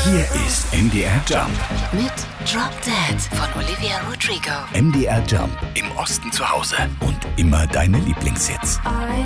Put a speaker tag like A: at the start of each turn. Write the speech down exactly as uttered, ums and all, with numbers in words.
A: Hier ist M D R Jump
B: mit Drop Dead von Olivia Rodrigo.
A: M D R Jump. Im Osten zu Hause und immer deine Lieblingshits.
C: I